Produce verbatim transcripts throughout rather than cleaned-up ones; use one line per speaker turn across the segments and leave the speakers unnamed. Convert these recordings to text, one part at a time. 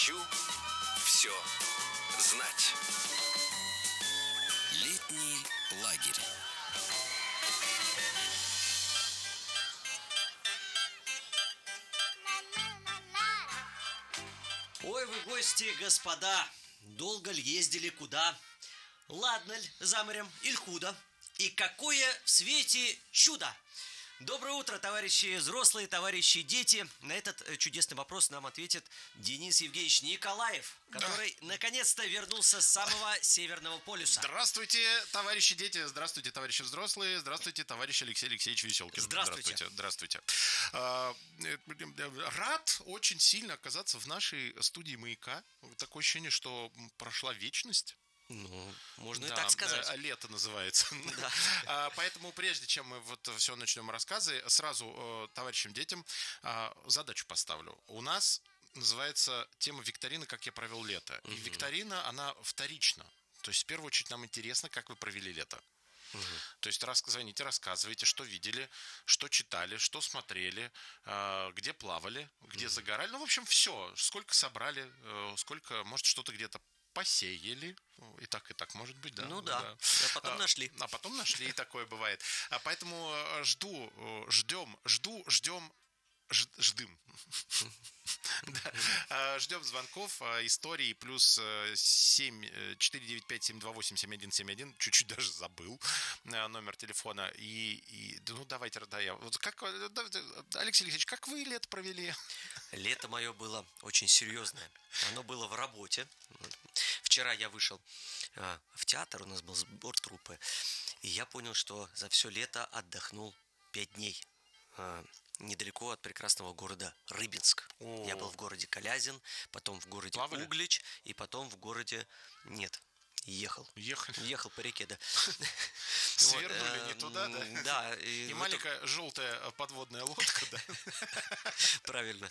Хочу все знать. Летний лагерь.
Ой, вы гости, господа, долго ли ездили куда? Ладно ль за морем, иль худо? И какое в свете чудо! Доброе утро, товарищи взрослые, товарищи дети. На этот чудесный вопрос нам ответит Денис Евгеньевич Николаев, который да. наконец-то вернулся с самого Северного полюса.
Здравствуйте, товарищи дети, здравствуйте, товарищи взрослые, здравствуйте, товарищ Алексей Алексеевич Веселкин.
Здравствуйте.
Здравствуйте. здравствуйте. Рад очень сильно оказаться в нашей студии «Маяка». Такое ощущение, что прошла вечность.
Ну, можно
да,
и так сказать.
Лето называется. Да. Поэтому прежде чем мы вот все начнем рассказы, сразу товарищам детям задачу поставлю. У нас называется тема викторины «Как я провел лето». И викторина, она вторична. То есть в первую очередь нам интересно, как вы провели лето. Угу. То есть рас, звоните, рассказывайте, что видели, что читали, что смотрели, э, где плавали, где угу. загорали. Ну, в общем, все. Сколько собрали, э, сколько, может, что-то где-то посеяли, и так, и так может быть, да?
Ну да, да. А потом нашли.
А, а потом нашли, и такое бывает. А поэтому жду, ждем, жду, ждем, ждем. Да. Ждем звонков, истории, плюс семь четыре девять пять семь два восемь семь один семь один, чуть-чуть даже забыл номер телефона. И, и ну давайте, да, я. Вот как, Алексей Алексеевич, как вы лето провели?
Лето мое было очень серьезное. Оно было в работе. Вчера я вышел в театр, у нас был сбор труппы, и я понял, что за все лето отдохнул пять дней. Недалеко от прекрасного города Рыбинск. О. Я был в городе Калязин, потом в городе Плавали? Углич, и потом в городе... Нет, ехал.
Ехал?
Ехал по реке, да.
Свернули не туда, да?
Да.
И маленькая желтая подводная лодка, да?
Правильно.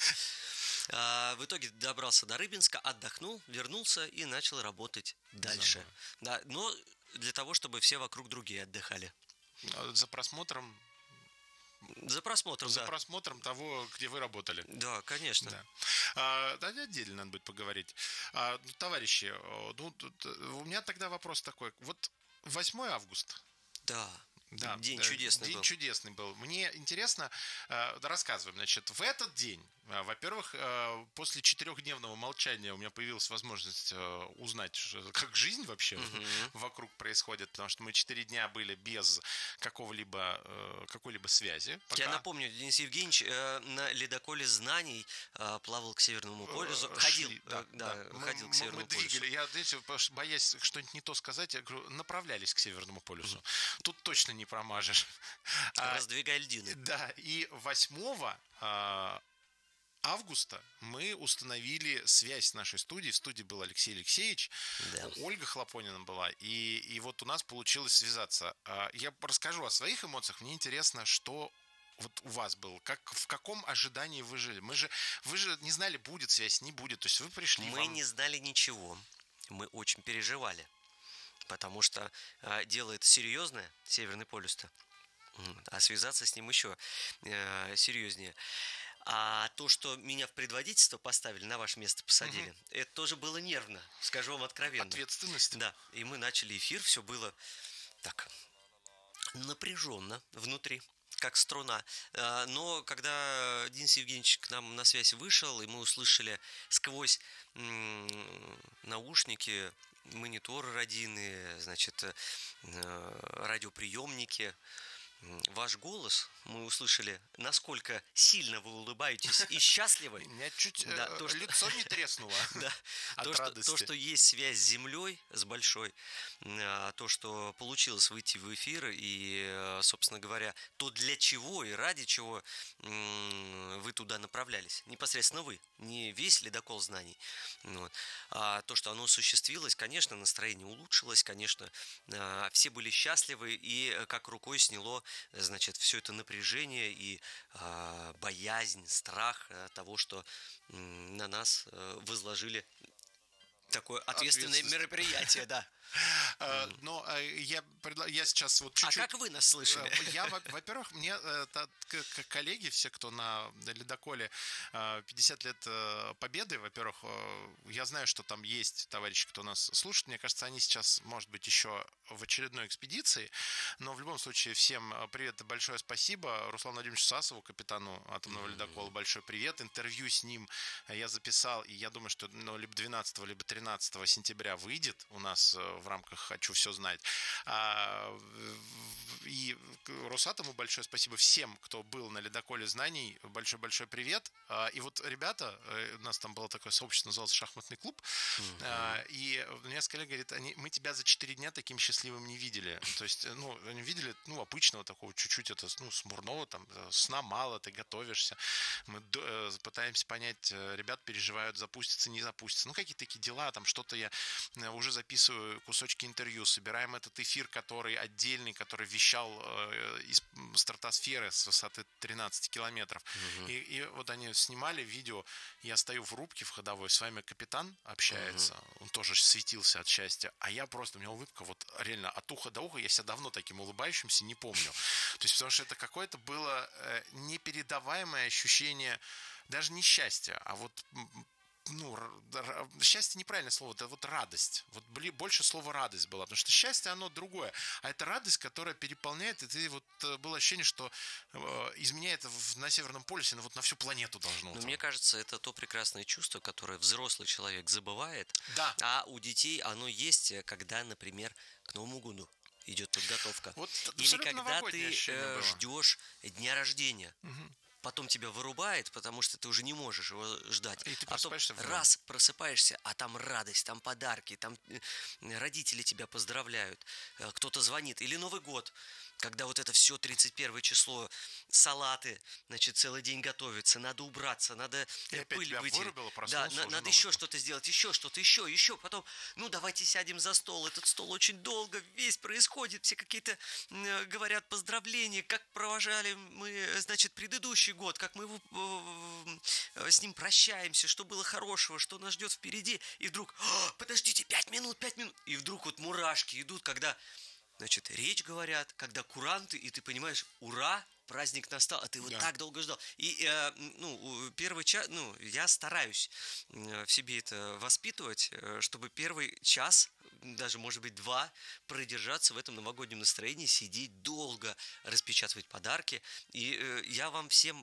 В итоге добрался до Рыбинска, отдохнул, вернулся и начал работать дальше. Да, но для того, чтобы все вокруг другие отдыхали.
За просмотром...
За просмотром,
За
да.
просмотром того, где вы работали.
Да, конечно.
Да. А, да, отдельно надо будет поговорить. А, ну, товарищи, ну, тут, у меня тогда вопрос такой. Вот восьмое августа.
Да.
Да,
день
да,
чудесный
день
был.
чудесный был. Мне интересно, э, рассказываем, значит, в этот день, э, во-первых, э, после четырехдневного молчания у меня появилась возможность э, узнать, как жизнь вообще угу. вокруг происходит, потому что мы четыре дня были без какого-либо, э, какой-либо связи. Пока...
Я напомню, Денис Евгеньевич э, на ледоколе знаний э, плавал к Северному полюсу, э, ходил,
Шли,
да, э, да,
да.
ходил
мы,
к Северному
мы двигали,
полюсу.
Я, знаете, боясь что-нибудь не то сказать, я говорю, направлялись к Северному полюсу. Угу. Тут точно не промажешь.
Раздвигай льдины.
Да, и восьмого августа мы установили связь с нашей студией. В студии был Алексей Алексеевич, да. Ольга Хлопонина была, и, и вот у нас получилось связаться. Я расскажу о своих эмоциях. Мне интересно, что вот у вас было, как, в каком ожидании вы жили? Мы же, вы же не знали, будет связь, не будет. То есть вы пришли.
Мы
вам...
не знали ничего. Мы очень переживали. Потому что э, дело это серьезное, Северный полюс-то, а связаться с ним еще э, серьезнее. А то, что меня в предводительство поставили, на ваше место посадили, угу. это тоже было нервно, скажу вам откровенно.
Ответственность.
Да, и мы начали эфир, все было так напряженно внутри, как струна. Но когда Денис Евгеньевич к нам на связь вышел, и мы услышали сквозь м- наушники, мониторы радийные, значит, радиоприемники, ваш голос, мы услышали, насколько сильно вы улыбаетесь и счастливы.
У меня чуть да, то, что... лицо не треснуло
да,
от
то,
радости.
Что, то, что есть связь с землей, с большой, то, что получилось выйти в эфир, и, собственно говоря, то, для чего и ради чего вы туда направлялись. Непосредственно вы, не весь ледокол знаний. Вот. А то, что оно осуществилось, конечно, настроение улучшилось, конечно, все были счастливы, и как рукой сняло, значит, все это напряжение и э, боязнь, страх э, того, что э, на нас э, возложили такое ответственное мероприятие, да.
Э, Но э, я, предла- я сейчас вот
А
чуть-чуть...
как вы нас слышали?
Э, Я, во- во-первых, мне э, та- к- к- коллеги, все, кто на ледоколе э, пятьдесят лет э, Победы, во-первых, э, я знаю, что там есть товарищи, кто нас слушает. Мне кажется, они сейчас, может быть, еще в очередной экспедиции. Но в любом случае, всем э, привет и большое спасибо. Руслану Владимировичу Сасову, капитану атомного ледокола, большой привет. Интервью с ним я записал, и я думаю, что ну, либо двенадцатого, либо тринадцатого сентября выйдет у нас э, в рамках «Хочу все знать». А, в- И Росатому большое спасибо, всем, кто был на ледоколе знаний. Большой-большой привет. А, И вот ребята, э, у нас там было такое сообщество, называлось «Шахматный клуб». А, И у меня с коллегой говорит, они, мы тебя за четыре дня таким счастливым не видели. То есть, ну, они видели, ну, обычного такого чуть-чуть, это, ну, смурного, там, э, сна мало, ты готовишься. Мы д- э, пытаемся понять, э, ребят переживают, запустится, не запустится. Ну, какие-то такие дела, там, что-то я э, уже записываю, кусочки интервью, собираем этот эфир, который отдельный, который вещал э, из стратосферы с высоты тринадцать километров.
Мгм.
И, и вот они снимали видео, я стою в рубке в ходовой, с вами капитан общается, он тоже светился от счастья, а я просто, у меня улыбка вот реально от уха до уха, я себя давно таким улыбающимся не помню. То есть, потому что это какое-то было э, непередаваемое ощущение, даже не счастья, а вот м, ну, р- р- счастье неправильное слово, это вот радость. Вот бли- больше слова радость было, потому что счастье, оно другое. А это радость, которая переполняет, и ты вот э, было ощущение, что э, изменяет в- на Северном полюсе, ну вот на всю планету должно.
Ну,
вот.
мне кажется, это то прекрасное чувство, которое взрослый человек забывает,
Да.
а у детей оно есть, э, когда, например, к Новому году идет подготовка.
Вот
Или
абсолютно
когда
новогоднее
ты
ощущение
э,
было.
ждешь дня рождения.
Мгм.
Потом тебя вырубает, потому что ты уже не можешь его ждать.
И ты
а то
просыпаешься в нем.
раз просыпаешься, а там радость, там подарки, там э, родители тебя поздравляют, э, кто-то звонит. Или Новый год, когда вот это все тридцать первое число, салаты, значит, целый день готовится, надо убраться, надо
И
э,
опять
пыль
тебя
вытереть.
вырубило,
Да,
проснулся,
на-
уже
надо
Новый
еще
год.
что-то сделать, еще что-то, еще, еще. Потом, ну, давайте сядем за стол. Этот стол очень долго весь происходит. Все какие-то э, говорят поздравления, как провожали мы, э, значит, предыдущий год, как мы его, э, э, с ним прощаемся, что было хорошего, что нас ждет впереди. И вдруг, «А, подождите, пять минут, пять минут. И вдруг вот мурашки идут, когда, значит, речь говорят, когда куранты, и ты понимаешь, ура, праздник настал, а ты его
Да.
так долго ждал. И, э, ну, у- первый час, ну, я стараюсь э, в себе это воспитывать, э, чтобы первый час, даже, может быть, два, продержаться в этом новогоднем настроении, сидеть долго, распечатывать подарки. И э, я вам всем...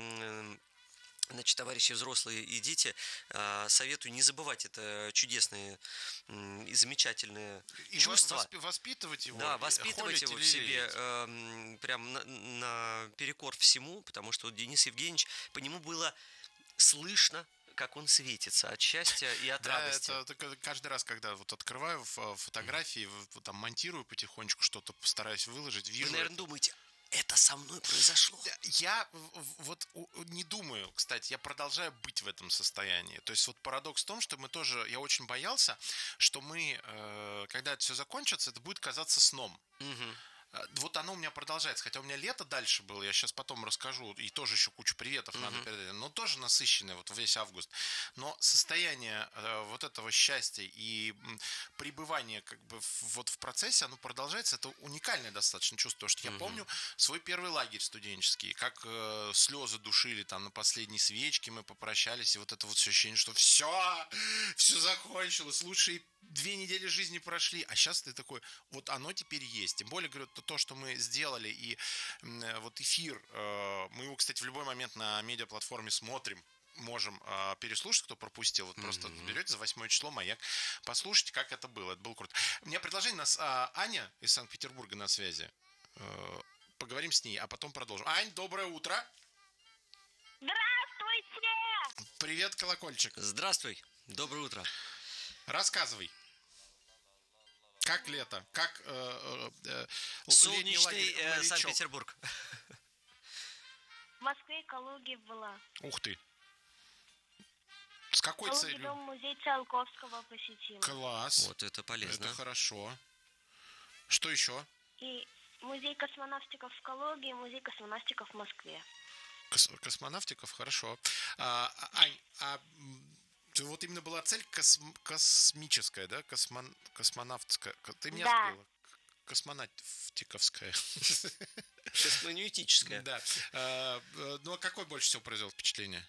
м, Значит, товарищи взрослые и дети, э, советую не забывать это чудесные м, и замечательные
И
чувства.
воспи- воспитывать его.
Да,
и
воспитывать
холить
его
или
в себе
лелеять.
эм, прям на, на перекор всему, потому что вот Денис Евгеньевич, по нему было слышно, как он светится от счастья и от
Да,
радости.
это, это каждый раз, когда вот открываю ф- фотографии, в- там монтирую потихонечку что-то, постараюсь выложить,
Вы,
вижу.
наверное,
это.
думаете, это со мной произошло.
Я в- в- вот у- не думаю, кстати, я продолжаю быть в этом состоянии. То есть вот парадокс в том, что мы тоже, я очень боялся, что мы, э, когда это все закончится, это будет казаться сном.
Мгм.
Э, Вот оно у меня продолжается. Хотя у меня лето дальше было, я сейчас потом расскажу, и тоже еще кучу приветов надо
Мгм.
передать, но тоже насыщенное вот весь август. Но состояние э, вот этого счастья и м, пребывание как бы в- вот в процессе, оно продолжается. Это уникальное достаточно чувство, потому что я
Мгм.
помню свой первый лагерь студенческий, как э, слезы душили там на последней свечке, мы попрощались, и вот это вот все ощущение, что все, все закончилось, лучшие две недели жизни прошли, а сейчас ты такой, вот оно теперь есть. Тем более, говорю, то, то, что мы сделали, и м, э, вот эфир, э, мы его, кстати, в любой момент на медиаплатформе смотрим, можем э, переслушать, кто пропустил, вот просто
Мгм.
берете за восьмое число «Маяк», послушайте, как это было, это было круто. У меня предложение, нас а, Аня из Санкт-Петербурга на связи, Э, поговорим с ней, а потом продолжим. Ань, доброе утро!
Здравствуйте!
Привет, колокольчик!
Здравствуй, доброе утро.
Рассказывай. Как лето? Как э, э, э, летний
Солнечный
лагерь
э,
«Морячок»?
Санкт-Петербург.
В Москве Калуге была.
Ух ты. С какой
Калуге
целью?
дом музей Циолковского посетила.
Класс.
Вот это полезно.
Это хорошо. Что еще?
И музей космонавтиков в Калуге, и музей космонавтиков в Москве.
Кос- космонавтиков, хорошо. А, а, Ань, а м, Ты- Вот именно была цель косм- космическая, да? Космон- космонавтская. Ко- Ты меня
Да.
сбила. К- Космонавтиковская.
Космонавтическая.
Да. А, э, Ну, а какое больше всего произвело впечатление?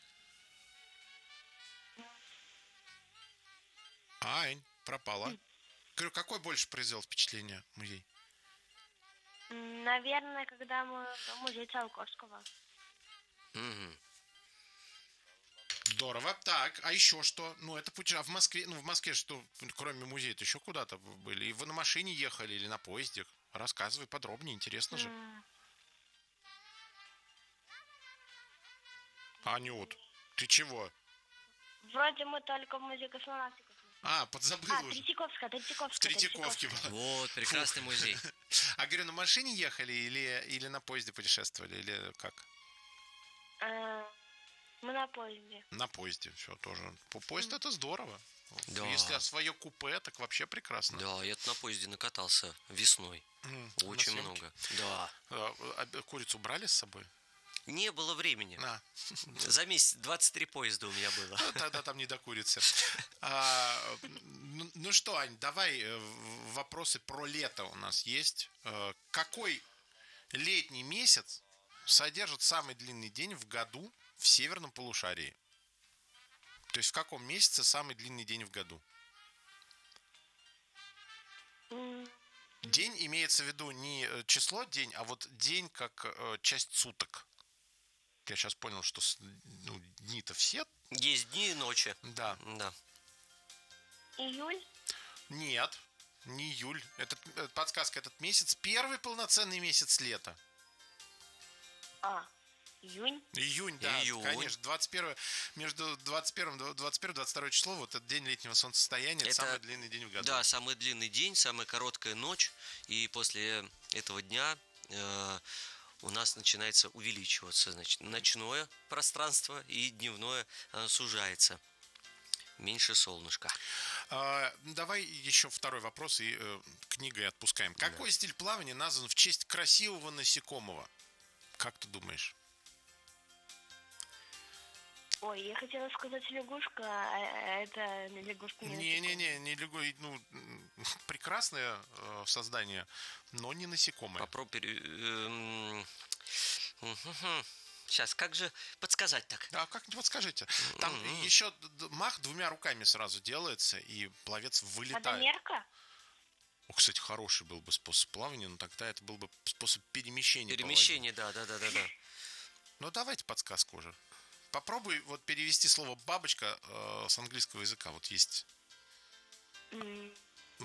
Ань, пропала. Говорю, какой больше произвел впечатление музей?
М, Наверное, когда мы в музей Циолковского.
Мгм.
Здорово. Так, а еще что? Ну, это путь. А в Москве, ну, в Москве что, кроме музея, еще куда-то были? И вы на машине ехали или на поезде? Рассказывай подробнее, интересно же.
М,
Анют, ты чего?
Вроде мы только в музей космонавтиков.
А, подзабыл
А,
уже.
Третьяковская,
В
Третьяковская.
Третьяковке была.
Вот, прекрасный музей.
А, говорю, на машине ехали или, или на поезде путешествовали? Или как?
Э, Мы на поезде.
На поезде все тоже. По- Поезд это здорово.
Да.
Если свое купе, так вообще прекрасно.
Да, я на поезде накатался весной.
М,
Очень
на съемки.
много. Да.
А, а курицу брали с собой?
Не было времени.
А,
За месяц двадцать три поезда у меня было.
ну, тогда там не до курицы. А, ну, ну что, Ань, давай э, в- вопросы про лето у нас есть. Э, Какой летний месяц содержит самый длинный день в году в северном полушарии? То есть в каком месяце самый длинный день в году?
М,
День имеется в виду не э, число день, а вот день как э, часть суток. Я сейчас понял, что с- ну, дни-то все.
Есть дни и ночи.
Да.
Да.
Июль?
Нет, не июль. Этот, э, подсказка, этот месяц первый полноценный месяц лета.
А, июнь?
Июнь, да,
Июнь.
конечно. двадцать первое, между двадцать первым и двадцать первым двадцать второе число, вот этот день летнего солнцестояния, это
Это-
самый длинный день в году.
Да, самый длинный день, самая короткая ночь. И после этого дня э, у нас начинается увеличиваться, значит, ночное пространство и дневное э, сужается. Меньше солнышка.
А, давай еще второй вопрос и э, книгой отпускаем. Какой стиль плавания назван в честь красивого насекомого? Как ты думаешь?
Ой, я хотела сказать лягушка, а это не лягушка, не
Не-не-не, не лягу- ну, м, прекрасное э, создание, но не насекомое.
Попробуй. Сейчас, как же подсказать так?
А как-нибудь подскажите. Там
Мгм.
еще д- д- мах двумя руками сразу делается, и пловец вылетает.
Водомерка?
О, кстати, хороший был бы способ плавания, но тогда это был бы способ перемещения. по воде.
Перемещение, да, да, да, да, да.
Ну, давайте подсказку уже. Попробуй вот перевести слово бабочка э, с английского языка. Вот есть.
М,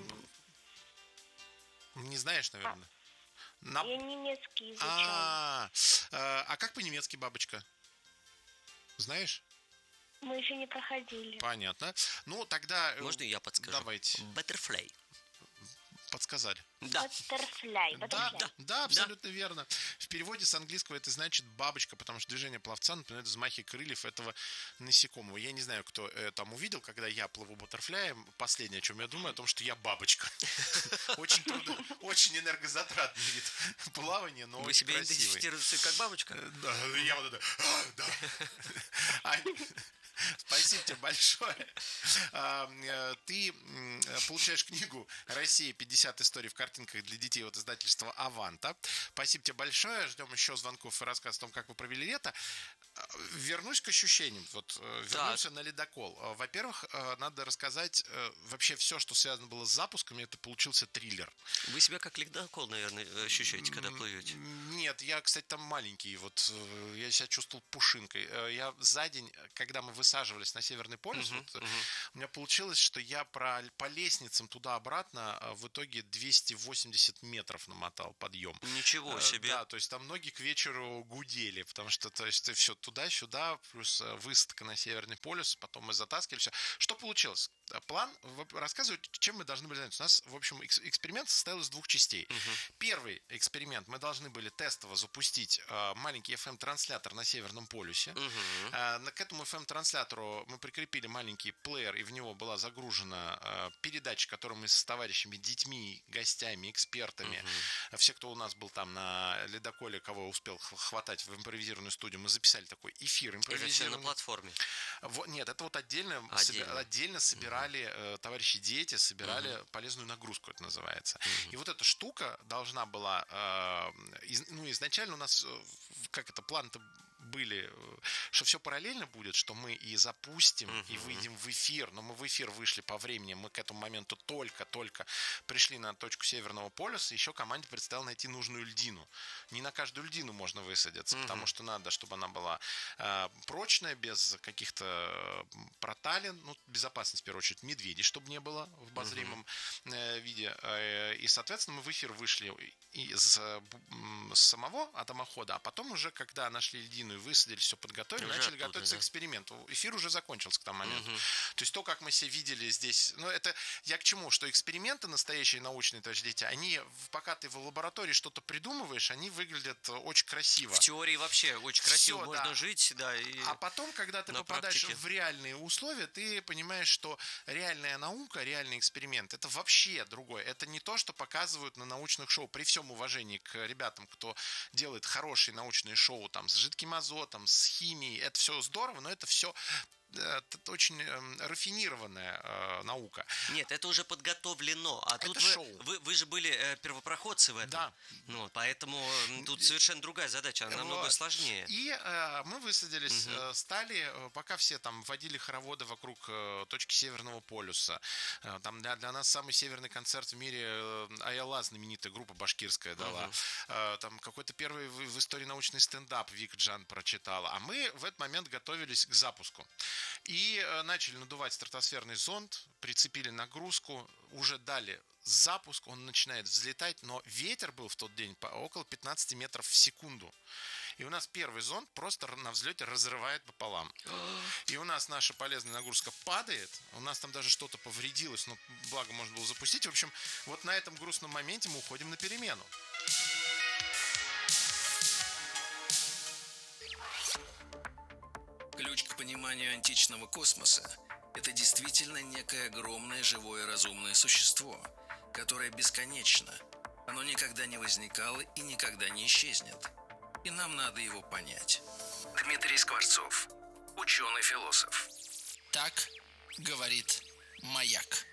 Не знаешь, наверное? На-
Я немецкий изучала.
А, э, а как по-немецки бабочка? Знаешь?
Мы еще не проходили.
Понятно. Ну, тогда... э,
Можно и я подскажу?
Давайте.
Butterfly.
Подсказали.
Да.
Баттерфляй,
Да,
баттерфляй.
да, да, абсолютно верно. В переводе с английского это значит бабочка, потому что движение пловца напоминает взмахи крыльев этого насекомого. Я не знаю, кто э, там увидел, когда я плыву баттерфляем. Последнее, о чем я думаю, о том, что я бабочка. Очень трудно, очень энергозатратный вид плавания, но
Вы
очень
себя
красивый.
идентифицируете как бабочка?
Э, Да, я вот это. а, да. Ань, спасибо тебе большое. А, э, Ты м, э, получаешь книгу «Россия. пятьдесят историй в картинках для детей» от издательства «Аванта». Спасибо тебе большое. Ждем еще звонков и рассказов о том, как вы провели лето. Э, Вернусь к ощущениям. Вот э, вернулся на ледокол. Э, Во-первых, э, надо рассказать э, вообще все, что связано было с запусками. Это получился триллер.
Вы себя как ледокол, наверное, ощущаете, когда плывете.
Нет, я, кстати, там маленький. Вот э, я себя чувствовал пушинкой. Э, Я за день, когда мы высаживались на Северный полюс,
Мгм,
вот, э,
мгм.
у меня получилось, что я про, по лестницам туда-обратно э, в итоге двести восемьдесят метров намотал подъем.
Ничего
Э,
себе.
Да, то есть там ноги к вечеру гудели, потому что, то есть, все туда-сюда, плюс э, высадка на Северный полюс, потом мы затаскивали все. Что получилось? Э, План в- рассказывает, чем мы должны были заняться. У нас, в общем, экс- эксперимент состоял из двух частей.
Мгм.
Первый эксперимент мы должны были тестово запустить э, маленький эф эм-транслятор на Северном полюсе.
Мгм.
Э, на- К этому эф эм-транслятору мы прикрепили маленький плеер, и в него была загружена э, передача, которую мы с товарищами, детьми, гостями учителями, экспертами. Uh-huh. Все, кто у нас был там на ледоколе, кого успел хватать в импровизированную студию, мы записали такой эфир импровизированный.
Это все на платформе?
Вот, нет, это вот отдельно, отдельно. Соби- отдельно собирали, uh-huh. товарищи дети собирали uh-huh. полезную нагрузку, это называется. Uh-huh. И вот эта штука должна была, э, из, ну, изначально у нас, как это, план-то были, что все параллельно будет, что мы и запустим, uh-huh. и выйдем в эфир, но мы в эфир вышли по времени, мы к этому моменту только-только пришли на точку Северного полюса, еще команде предстояло найти нужную льдину. Не на каждую льдину можно высадиться, uh-huh. потому что надо, чтобы она была э, прочная, без каких-то проталин, ну, безопасность, в первую очередь, медведей, чтобы не было в обозримом э, виде. Э, и, соответственно, мы в эфир вышли из э, самого атомохода, а потом уже, когда нашли льдину и высадили, все подготовили, уже начали оттуда, готовиться да? к эксперименту. Эфир уже закончился к тому моменту. Угу. То есть то, как мы себя видели здесь, ну это я к чему, что эксперименты настоящие научные, товарищи дети, они, пока ты в лаборатории что-то придумываешь, они выглядят очень красиво.
В теории вообще очень красиво, все, можно да. жить, да. И
а потом, когда ты попадаешь практике. в реальные условия, ты понимаешь, что реальная наука, реальный эксперимент, это вообще другое. Это не то, что показывают на научных шоу. При всем уважении к ребятам, кто делает хорошие научные шоу там с жидким азотом, с химией, это все здорово, но это все это очень э, рафинированная э, наука.
Нет, это уже подготовлено. А
это
тут
шоу.
Вы, вы, вы же были э, первопроходцы в этом.
Да.
Ну, поэтому тут совершенно другая задача, она вот. намного сложнее.
И э, мы высадились, угу. э, стали, э, пока все там водили хороводы вокруг э, точки Северного полюса. Э, там для, для нас самый северный концерт в мире э, Аяла, знаменитая группа башкирская, дала. Угу. Э, там какой-то первый в, в истории научный стендап Вик Джан прочитала. А мы в этот момент готовились к запуску. И начали надувать стратосферный зонд, прицепили нагрузку, уже дали запуск, он начинает взлетать, но ветер был в тот день по около пятнадцать метров в секунду. И у нас первый зонд просто на взлете разрывает пополам. И у нас наша полезная нагрузка падает, у нас там даже что-то повредилось, но благо можно было запустить. В общем, вот на этом грустном моменте мы уходим на перемену.
Ключ к пониманию античного космоса – это действительно некое огромное живое разумное существо, которое бесконечно. Оно никогда не возникало и никогда не исчезнет. И нам надо его понять. Дмитрий Скворцов, ученый-философ.
Так говорит Маяк.